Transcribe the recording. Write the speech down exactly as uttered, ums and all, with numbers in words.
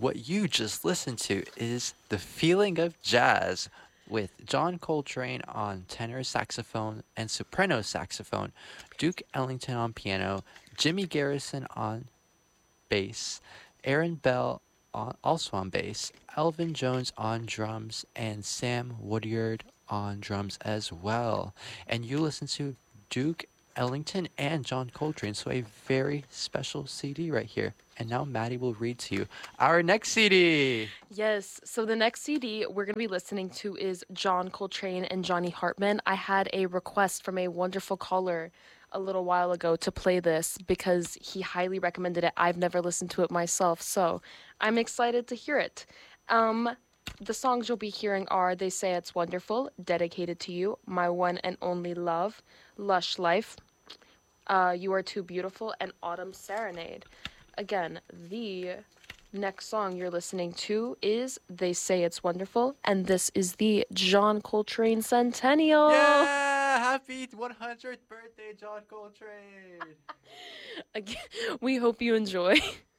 What you just listened to is The Feeling of Jazz with John Coltrane on tenor saxophone and soprano saxophone, Duke Ellington on piano, Jimmy Garrison on bass, Aaron Bell on, also on bass, Elvin Jones on drums, and Sam Woodyard on drums as well. And you listen to Duke Ellington and John Coltrane, so a very special C D right here. And now Maddie will read to you our next C D. Yes, so the next C D we're going to be listening to is John Coltrane and Johnny Hartman. I had a request from a wonderful caller a little while ago to play this because he highly recommended it. I've never listened to it myself, so I'm excited to hear it. Um, the songs you'll be hearing are They Say It's Wonderful, Dedicated to You, My One and Only Love, Lush Life, uh, You Are Too Beautiful, and Autumn Serenade. Again, the next song you're listening to is They Say It's Wonderful, and this is the John Coltrane Centennial. Yeah! Happy one hundredth birthday, John Coltrane! Again, we hope you enjoy.